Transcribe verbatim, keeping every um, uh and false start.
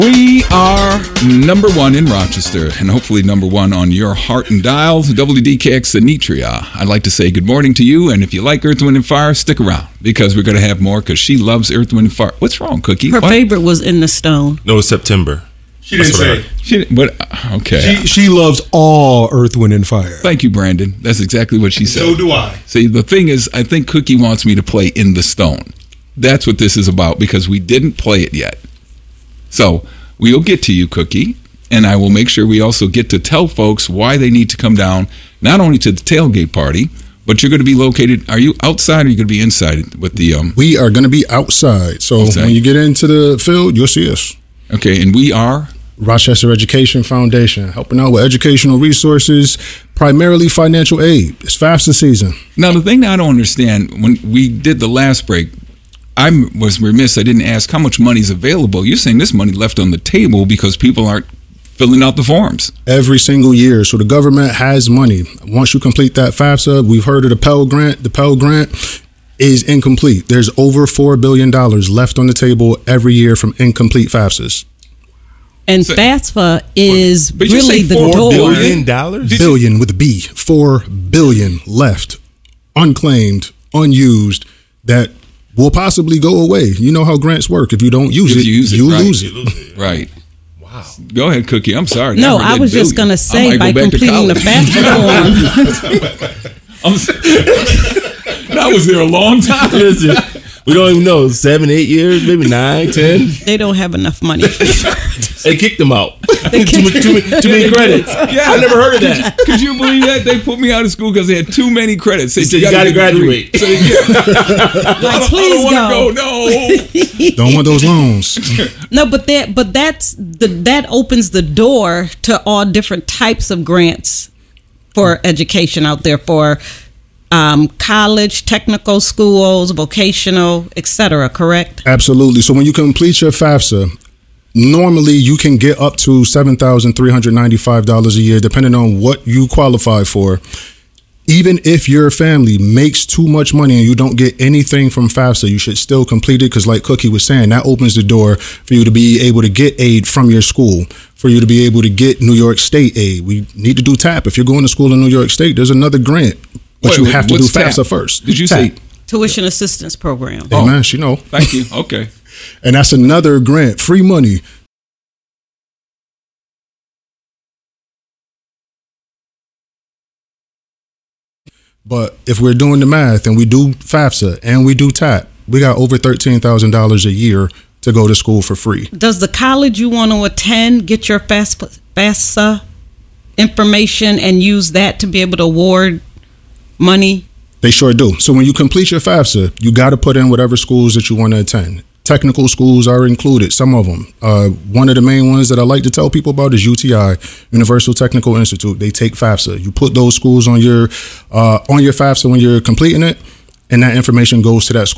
We are number one in Rochester and hopefully number one on your heart and dial, W D K X Anitria. I'd like to say good morning to you, and if you like Earth, Wind, and Fire, stick around because we're going to have more because she loves Earth, Wind, and Fire. What's wrong, Cookie? Her what? favorite was In the Stone. No, it's September. She didn't say. She didn't, but, okay. She, she loves all Earth, Wind, and Fire. Thank you, Brandon. That's exactly what she said. So do I. See, the thing is, I think Cookie wants me to play In the Stone. That's what this is about because we didn't play it yet. So we'll get to you, Cookie, and I will make sure we also get to tell folks why they need to come down, not only to the tailgate party, but you're going to be located, are you outside or are you going to be inside with the... Um, we are going to be outside. So outside. When you get into the field, you'll see us. Okay, and we are? Rochester Education Foundation, helping out with educational resources, primarily financial aid. It's FAFSA season. Now, the thing that I don't understand, when we did the last break, I was remiss, I didn't ask how much money is available. You're saying this money left on the table because people aren't filling out the forms. Every single year. So the government has money. Once you complete that FAFSA, we've heard of the Pell Grant. The Pell Grant is incomplete. There's over four billion dollars left on the table every year from incomplete FAFSAs. And So- FAFSA is But you say really the four door. Billion dollars? Billion with a B. Four billion left, unclaimed, unused, that will possibly go away. You know how grants work. If you don't use If it, you use it, you right. lose You it. lose it. Right. Wow. Go ahead, Cookie. I'm sorry. No, Never I did was just billion. going to I say, might by go back to completing the college. FAFSA form, I'm s- that was there a long time. Listen, we don't even know. Seven, eight years, maybe nine, ten. they don't have enough money. They kicked them out. too, many, too, many, too many credits. Yeah. I never heard of that. Could you believe that? They put me out of school because they had too many credits. They said you gotta graduate. So they, yeah. I don't, please I don't go. want to go. No. Don't want those loans. No, but that but that's the that opens the door to all different types of grants for education out there for um, college, technical schools, vocational, et cetera. Correct? Absolutely. So when you complete your FAFSA, normally you can get up to seven thousand three hundred ninety-five dollars a year, depending on what you qualify for. Even if your family makes too much money and you don't get anything from FAFSA, you should still complete it because like Cookie was saying, that opens the door for you to be able to get aid from your school, for you to be able to get New York State aid. We need to do TAP. If you're going to school in New York State, there's another grant, but Wait, you wait, have to do what's FAFSA TAP? first. Did you TAP. say? Tuition assistance program. Hey, man, she know. Thank you. Okay. And that's another grant, free money. But if we're doing the math and we do FAFSA and we do TAP, we got over thirteen thousand dollars a year to go to school for free. Does the college you want to attend get your FAFSA, FAFSA information and use that to be able to award money? They sure do. So when you complete your FAFSA, you got to put in whatever schools that you want to attend. Technical schools are included, some of them. Uh, one of the main ones that I like to tell people about is U T I, Universal Technical Institute. They take FAFSA. You put those schools on your uh, on your FAFSA when you're completing it, and that information goes to that school.